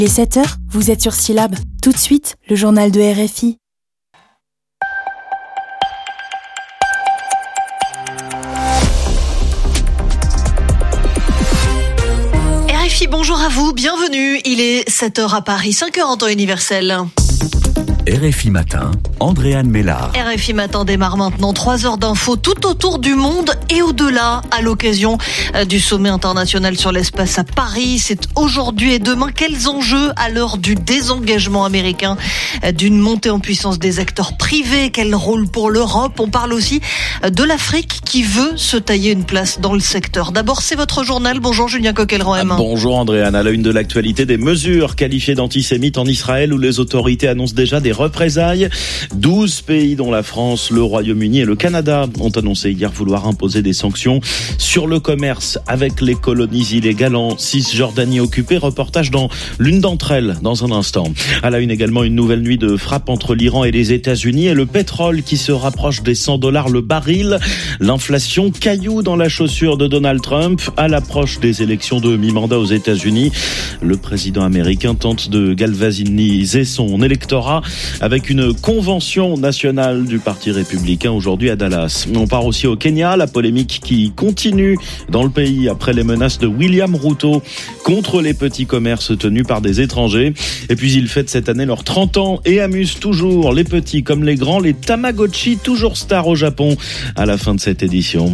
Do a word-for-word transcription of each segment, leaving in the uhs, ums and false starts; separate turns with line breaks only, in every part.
Les sept heures, vous êtes sur Syllab. Tout de suite, le journal de R F I.
R F I, bonjour à vous, bienvenue. Il est sept heures à Paris, cinq heures en temps universel.
R F I Matin, Andréane Mélard.
R F I Matin démarre maintenant, trois heures d'infos tout autour du monde et au-delà à l'occasion du sommet international sur l'espace à Paris. C'est aujourd'hui et demain. Quels enjeux à l'heure du désengagement américain, d'une montée en puissance des acteurs privés? Quel rôle pour l'Europe? On parle aussi de l'Afrique qui veut se tailler une place dans le secteur. D'abord, c'est votre journal. Bonjour Julien Coquelin-Roem.
Bonjour Andréane. À la une de l'actualité, des mesures qualifiées d'antisémites en Israël où les autorités annoncent déjà des représailles. douze pays dont la France, le Royaume-Uni et le Canada ont annoncé hier vouloir imposer des sanctions sur le commerce avec les colonies illégales en Cisjordanie occupée. Reportage dans l'une d'entre elles dans un instant. À la une également, une nouvelle nuit de frappe entre l'Iran et les États-Unis et le pétrole qui se rapproche des cent dollars le baril. L'inflation, caillou dans la chaussure de Donald Trump à l'approche des élections de mi-mandat aux États-Unis. Le président américain tente de galvaniser son électorat avec une convention nationale du Parti républicain aujourd'hui à Dallas. On part aussi au Kenya, la polémique qui continue dans le pays après les menaces de William Ruto contre les petits commerces tenus par des étrangers. Et puis ils fêtent cette année leurs trente ans et amusent toujours les petits comme les grands, les Tamagotchi, toujours stars au Japon à la fin de cette édition.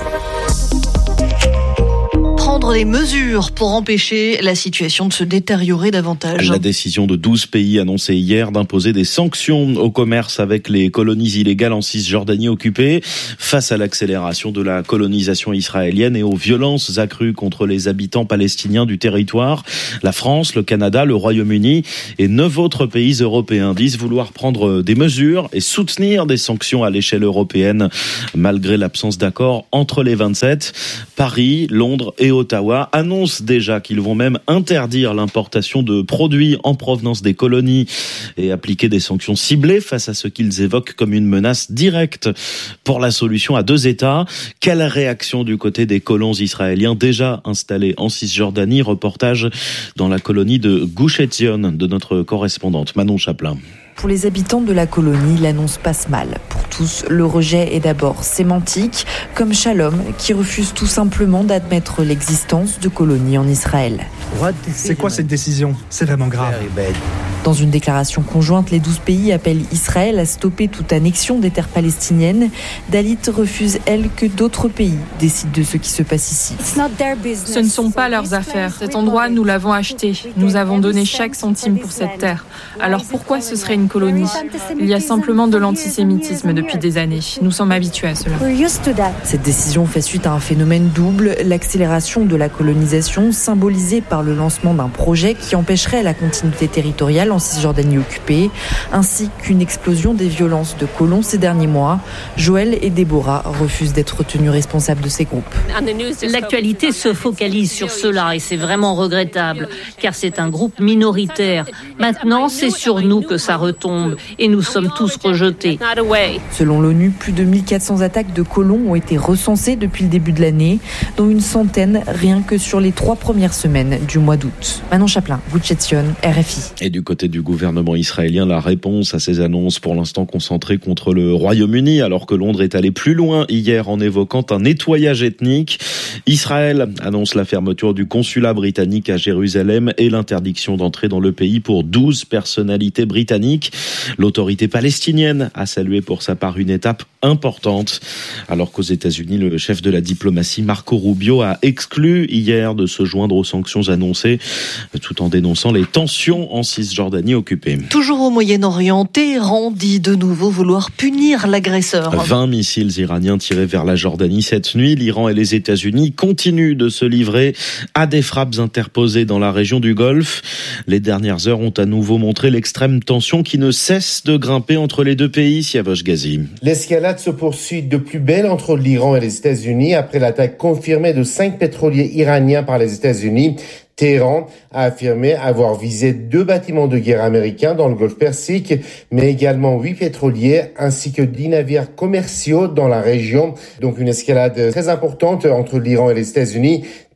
Prendre des mesures pour empêcher la situation de se détériorer davantage.
La décision de douze pays annoncée hier d'imposer des sanctions au commerce avec les colonies illégales en Cisjordanie occupée face à l'accélération de la colonisation israélienne et aux violences accrues contre les habitants palestiniens du territoire. La France, le Canada, le Royaume-Uni et neuf autres pays européens disent vouloir prendre des mesures et soutenir des sanctions à l'échelle européenne malgré l'absence d'accord entre les vingt-sept. Paris, Londres et Ottawa annoncent déjà qu'ils vont même interdire l'importation de produits en provenance des colonies et appliquer des sanctions ciblées face à ce qu'ils évoquent comme une menace directe pour la solution à deux États. Quelle réaction du côté des colons israéliens déjà installés en Cisjordanie? Reportage dans la colonie de Gush Etzion de notre correspondante Manon Chaplin.
Pour les habitants de la colonie, l'annonce passe mal. Pour tous, le rejet est d'abord sémantique, comme Shalom, qui refuse tout simplement d'admettre l'existence de colonies en Israël.
C'est quoi cette décision? C'est vraiment grave.
Dans une déclaration conjointe, les douze pays appellent Israël à stopper toute annexion des terres palestiniennes. Dalit refuse, elle, que d'autres pays décident de ce qui se passe ici.
Ce ne sont pas leurs affaires. Cet endroit, nous l'avons acheté. Nous avons donné chaque centime pour cette terre. Alors pourquoi ce serait une colonie? Il y a simplement de l'antisémitisme depuis des années. Nous sommes habitués à cela.
Cette décision fait suite à un phénomène double, l'accélération de la colonisation symbolisée par le lancement d'un projet qui empêcherait la continuité territoriale en Cisjordanie occupée, ainsi qu'une explosion des violences de colons ces derniers mois. Joël et Déborah refusent d'être tenus responsables de ces groupes.
L'actualité se focalise sur cela et c'est vraiment regrettable, car c'est un groupe minoritaire. Maintenant, c'est sur nous que ça retombe et nous sommes tous rejetés.
Selon l'ONU, plus de mille quatre cents attaques de colons ont été recensées depuis le début de l'année, dont une centaine rien que sur les trois premières semaines du mois d'août. Manon Chaplin, Gush Etzion, R F I.
Et du côté du gouvernement israélien, la réponse à ces annonces pour l'instant concentrées contre le Royaume-Uni, alors que Londres est allé plus loin hier en évoquant un nettoyage ethnique. Israël annonce la fermeture du consulat britannique à Jérusalem et l'interdiction d'entrer dans le pays pour douze personnalités britanniques. L'autorité palestinienne a salué pour sa part une étape importante, alors qu'aux États-Unis, le chef de la diplomatie Marco Rubio a exclu hier de se joindre aux sanctions annoncées, tout en dénonçant les tensions en Cisjordanie occupée.
Toujours au Moyen-Orient, Téhéran dit de nouveau vouloir punir l'agresseur.
vingt missiles iraniens tirés vers la Jordanie cette nuit. L'Iran et les États-Unis continuent de se livrer à des frappes interposées dans la région du Golfe. Les dernières heures ont à nouveau montré l'extrême tension qui ne cesse de grimper entre les deux pays. Siavash Ghazi.
L'escalade se poursuit de plus belle entre l'Iran et les États-Unis après l'attaque confirmée de cinq pétroliers iraniens par les États-Unis. Téhéran a affirmé avoir visé deux bâtiments de guerre américains dans le Golfe Persique, mais également huit pétroliers ainsi que dix navires commerciaux dans la région. Donc une escalade très importante entre l'Iran et les États-Unis.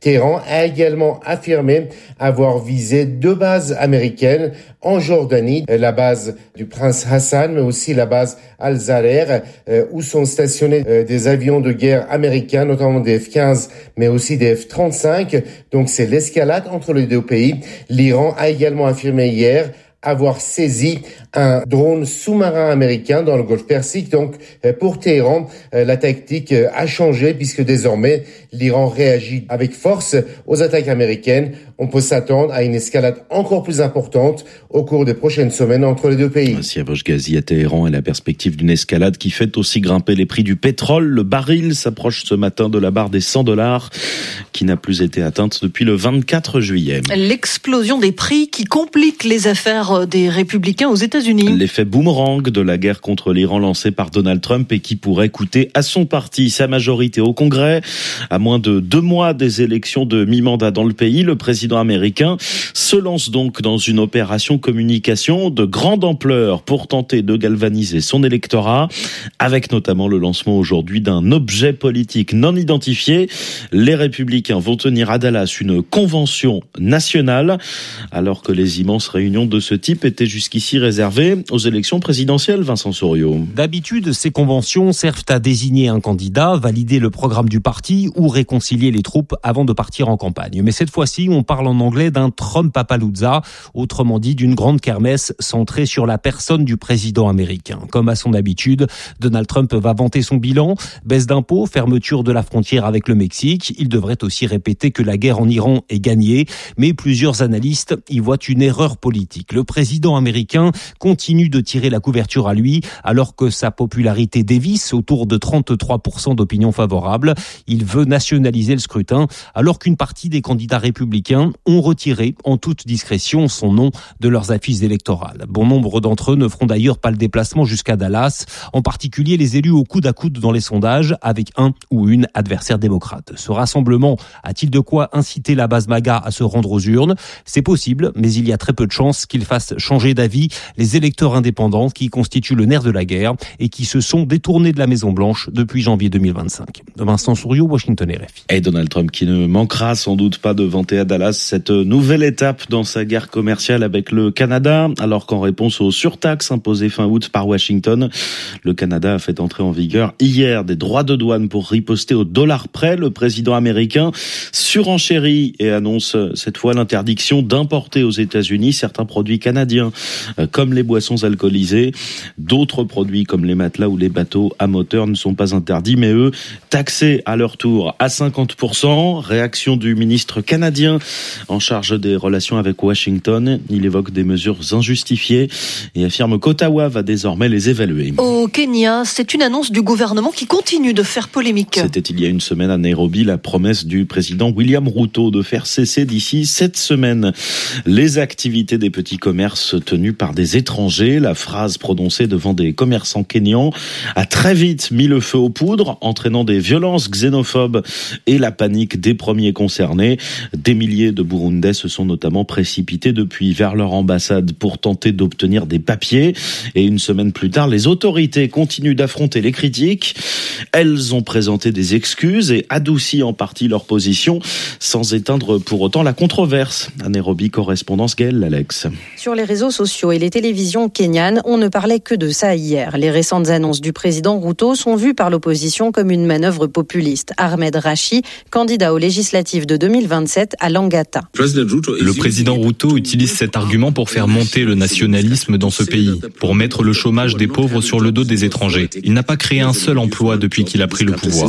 Téhéran a également affirmé avoir visé deux bases américaines en Jordanie, la base du prince Hassan, mais aussi la base Al-Zarer, où sont stationnés des avions de guerre américains, notamment des F quinze, mais aussi des F trente-cinq. Donc c'est l'escalade entre les deux pays. L'Iran a également affirmé hier avoir saisi un drone sous-marin américain dans le Golfe Persique. Donc, pour Téhéran, la tactique a changé puisque désormais, l'Iran réagit avec force aux attaques américaines. On peut s'attendre à une escalade encore plus importante au cours des prochaines semaines entre les deux pays.
Siavash Ghazi à Téhéran et la perspective d'une escalade qui fait aussi grimper les prix du pétrole. Le baril s'approche ce matin de la barre des cent dollars qui n'a plus été atteinte depuis le vingt-quatre juillet.
L'explosion des prix qui complique les affaires des républicains aux États-Unis.
L'effet boomerang de la guerre contre l'Iran lancée par Donald Trump et qui pourrait coûter à son parti sa majorité au Congrès. À moins de deux mois des élections de mi-mandat dans le pays, le président américain se lance donc dans une opération communication de grande ampleur pour tenter de galvaniser son électorat, avec notamment le lancement aujourd'hui d'un objet politique non identifié. Les républicains vont tenir à Dallas une convention nationale, alors que les immenses réunions de ce type étaient jusqu'ici réservées aux élections présidentielles. Vincent Souriau.
D'habitude, ces conventions servent à désigner un candidat, valider le programme du parti ou réconcilier les troupes avant de partir en campagne. Mais cette fois-ci, on parle en anglais d'un Trumpapalooza, autrement dit d'une grande kermesse centrée sur la personne du président américain. Comme à son habitude, Donald Trump va vanter son bilan, baisse d'impôts, fermeture de la frontière avec le Mexique. Il devrait aussi répéter que la guerre en Iran est gagnée, mais plusieurs analystes y voient une erreur politique. Le président américain continue de tirer la couverture à lui, alors que sa popularité dévisse autour de trente-trois pour cent d'opinion favorable. Il veut nationaliser le scrutin, alors qu'une partie des candidats républicains ont retiré en toute discrétion son nom de leurs affiches électorales. Bon nombre d'entre eux ne feront d'ailleurs pas le déplacement jusqu'à Dallas, en particulier les élus au coude à coude dans les sondages avec un ou une adversaire démocrate. Ce rassemblement a-t-il de quoi inciter la base MAGA à se rendre aux urnes ? C'est possible, mais il y a très peu de chances qu'il fasse changer d'avis les électeurs indépendants qui constituent le nerf de la guerre et qui se sont détournés de la Maison-Blanche depuis janvier deux mille vingt-cinq. Vincent Souriau, Washington, R F I.
Et Donald Trump qui ne manquera sans doute pas de vanter à Dallas cette nouvelle étape dans sa guerre commerciale avec le Canada, alors qu'en réponse aux surtaxes imposées fin août par Washington, le Canada a fait entrer en vigueur hier des droits de douane pour riposter au dollar près. Le président américain surenchérit et annonce cette fois l'interdiction d'importer aux États-Unis certains produits canadiens, comme les boissons alcoolisées. D'autres produits comme les matelas ou les bateaux à moteur ne sont pas interdits, mais eux, taxés à leur tour à cinquante pour cent. Réaction du ministre canadien en charge des relations avec Washington. Il évoque des mesures injustifiées et affirme qu'Ottawa va désormais les évaluer.
Au Kenya, c'est une annonce du gouvernement qui continue de faire polémique.
C'était il y a une semaine à Nairobi la promesse du président William Ruto de faire cesser d'ici cette semaine les activités des petits commerces tenus par des étrangers. La phrase prononcée devant des commerçants kenyans a très vite mis le feu aux poudres, entraînant des violences xénophobes et la panique des premiers concernés. Des milliers de Burundais se sont notamment précipités depuis vers leur ambassade pour tenter d'obtenir des papiers. Et une semaine plus tard, les autorités continuent d'affronter les critiques. Elles ont présenté des excuses et adouci en partie leur position, sans éteindre pour autant la controverse. À Nairobi, correspondance Gaëlle Alex.
Sur les réseaux sociaux et les télévisions kenyanes, on ne parlait que de ça hier. Les récentes annonces du président Ruto sont vues par l'opposition comme une manœuvre populiste. Ahmed Rachi, candidat aux législatives de deux mille vingt-sept à Langata.
Le président Ruto utilise cet argument pour faire monter le nationalisme dans ce pays, pour mettre le chômage des pauvres sur le dos des étrangers. Il n'a pas créé un seul emploi depuis qu'il a pris le pouvoir.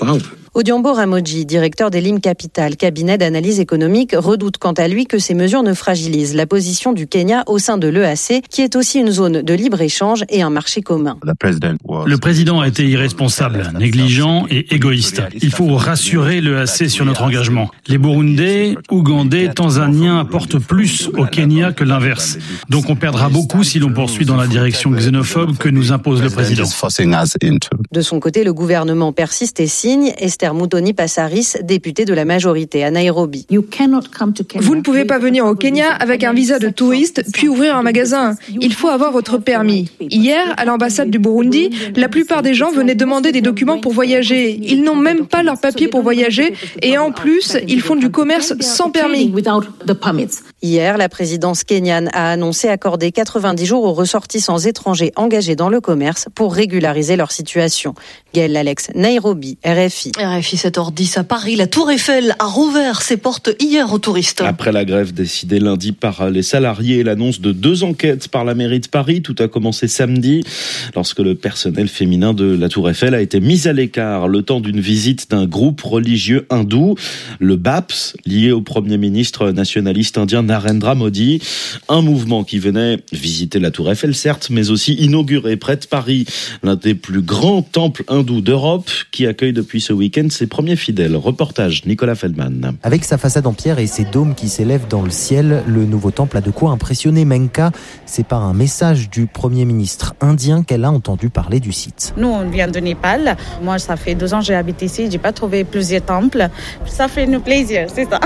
Odiambo Ramoji, directeur d'Elim Capital, cabinet d'analyse économique, redoute quant à lui que ces mesures ne fragilisent la position du Kenya au sein de l'E A C, qui est aussi une zone de libre-échange et un marché commun.
Le président a été irresponsable, négligent et égoïste. Il faut rassurer l'E A C sur notre engagement. Les Burundais, Ougandais, Tanzaniens apportent plus au Kenya que l'inverse. Donc on perdra beaucoup si l'on poursuit dans la direction xénophobe que nous impose le président.
De son côté, le gouvernement persiste et signe, Esther Muthoni Passaris, députée de la majorité à Nairobi.
Vous ne pouvez pas venir au Kenya avec un visa de touriste puis ouvrir un magasin. Il faut avoir votre permis. Hier, à l'ambassade du Burundi, la plupart des gens venaient demander des documents pour voyager. Ils n'ont même pas leurs papiers pour voyager et en plus, ils font du commerce sans permis.
Hier, la présidence kenyane a annoncé accorder quatre-vingt-dix jours aux ressortissants étrangers engagés dans le commerce pour régulariser leur situation. Gaëlle Alex, Nairobi, R F I.
R F I sept heures dix à Paris, la Tour Eiffel a rouvert ses portes hier aux touristes.
Après la grève décidée lundi par les salariés et l'annonce de deux enquêtes par la mairie de Paris, tout a commencé samedi lorsque le personnel féminin de la Tour Eiffel a été mis à l'écart le temps d'une visite d'un groupe religieux hindou, le B A P S, lié au premier ministre nationaliste indien Narendra Modi. Un mouvement qui venait visiter la Tour Eiffel, certes, mais aussi inaugurer près de Paris l'un des plus grands temples hindous d'Europe qui accueille depuis ce week-end ses premiers fidèles. Reportage Nicolas Feldman.
Avec sa façade en pierre et ses dômes qui s'élèvent dans le ciel, le nouveau temple a de quoi impressionner Menka. C'est par un message du Premier ministre indien qu'elle a entendu parler du site.
Nous, on vient de Népal. Moi, ça fait deux ans que j'habite ici. J'ai pas trouvé plusieurs temples. Ça fait nous plaisir, c'est ça.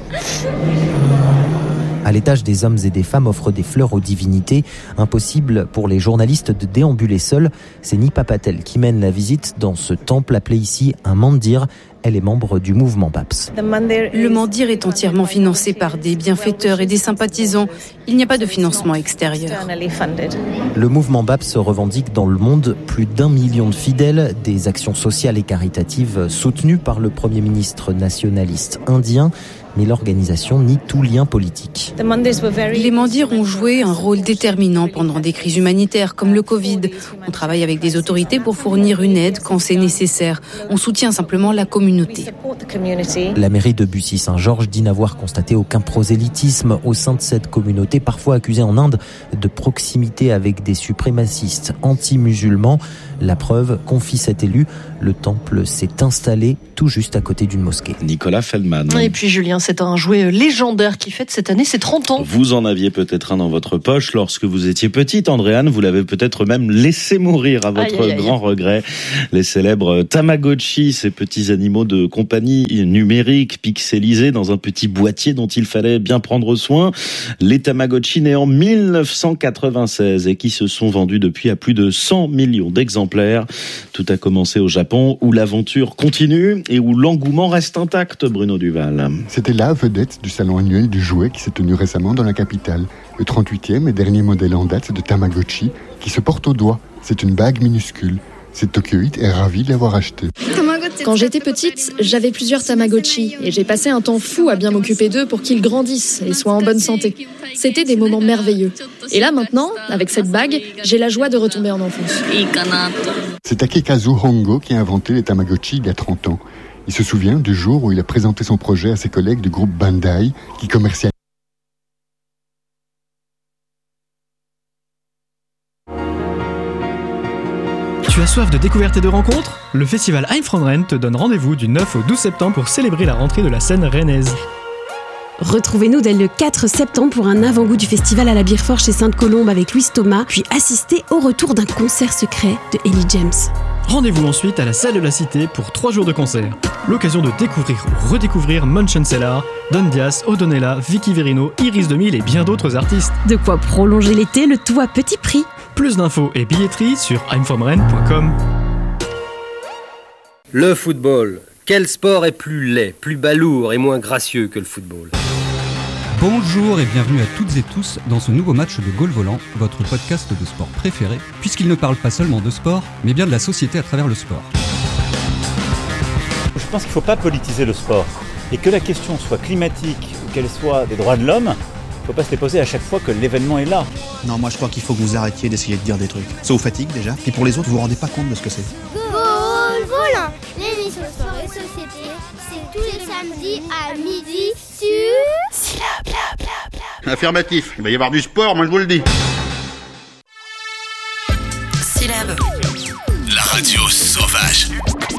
À l'étage, des hommes et des femmes offrent des fleurs aux divinités. Impossible pour les journalistes de déambuler seuls. C'est Nipa Patel qui mène la visite dans ce temple appelé ici un mandir. Elle est membre du mouvement B A P S.
Le mandir est entièrement financé par des bienfaiteurs et des sympathisants. Il n'y a pas de financement extérieur.
Le mouvement B A P S revendique dans le monde plus d'un million de fidèles, des actions sociales et caritatives soutenues par le Premier ministre nationaliste indien. Mais l'organisation nie tout lien politique.
Les mandirs ont joué un rôle déterminant pendant des crises humanitaires comme le Covid. On travaille avec des autorités pour fournir une aide quand c'est nécessaire. On soutient simplement la communauté.
La mairie de Bussy-Saint-Georges dit n'avoir constaté aucun prosélytisme au sein de cette communauté, parfois accusée en Inde de proximité avec des suprémacistes anti-musulmans. La preuve, confie cet élu, le temple s'est installé tout juste à côté d'une mosquée.
Nicolas Feldman.
Et puis Julien, c'est un jouet légendaire qui fête cette année ses trente ans.
Vous en aviez peut-être un dans votre poche lorsque vous étiez petite, Andréane. Vous l'avez peut-être même laissé mourir à votre aïe, aïe, grand aïe. regret. Les célèbres Tamagotchi, ces petits animaux de compagnie numériques pixelisés dans un petit boîtier dont il fallait bien prendre soin. Les Tamagotchi nés en mille neuf cent quatre-vingt-seize et qui se sont vendus depuis à plus de cent millions d'exemplaires. Tout a commencé au Japon où l'aventure continue et où l'engouement reste intact, Bruno Duval.
C'était la vedette du salon annuel du jouet qui s'est tenu récemment dans la capitale. Le trente-huitième et dernier modèle en date de Tamagotchi qui se porte au doigt. C'est une bague minuscule. Cette Tokyoïte est ravie de l'avoir acheté.
Quand j'étais petite, j'avais plusieurs Tamagotchi et j'ai passé un temps fou à bien m'occuper d'eux pour qu'ils grandissent et soient en bonne santé. C'était des moments merveilleux. Et là maintenant, avec cette bague, j'ai la joie de retomber en enfance.
C'est Takekazu Hongo qui a inventé les Tamagotchi il y a trente ans. Il se souvient du jour où il a présenté son projet à ses collègues du groupe Bandai qui commercialisent.
Tu as soif de découvertes et de rencontres ? Le festival I'm From Rennes te donne rendez-vous du neuf au douze septembre pour célébrer la rentrée de la scène rennaise.
Retrouvez-nous dès le quatre septembre pour un avant-goût du festival à la Bière-Fort chez Sainte-Colombe avec Louis Thomas, puis assistez au retour d'un concert secret de Ellie James.
Rendez-vous ensuite à la salle de la Cité pour trois jours de concert. L'occasion de découvrir ou redécouvrir Munchen Cellar, Don Diaz, O'Donnella, Vicky Verino, Iris deux mille et bien d'autres artistes.
De quoi prolonger l'été, le tout à petit prix.
Plus d'infos et billetterie sur i'm from rennes point com.
Le football. Quel sport est plus laid, plus balourd et moins gracieux que le football ?
Bonjour et bienvenue à toutes et tous dans ce nouveau match de Goal Volant, votre podcast de sport préféré, puisqu'il ne parle pas seulement de sport, mais bien de la société à travers le sport.
Je pense qu'il ne faut pas politiser le sport, et que la question soit climatique ou qu'elle soit des droits de l'homme, il ne faut pas se les poser à chaque fois que l'événement est là.
Non, moi je crois qu'il faut que vous arrêtiez d'essayer de dire des trucs. Ça vous fatigue déjà, et pour les autres, vous vous rendez pas compte de ce que c'est.
Goal Volant, l'émission Sport et Société, c'est tous les samedis à midi sur... Syllab.
Affirmatif, il va y avoir du sport, moi je vous le dis.
Syllab. La radio sauvage.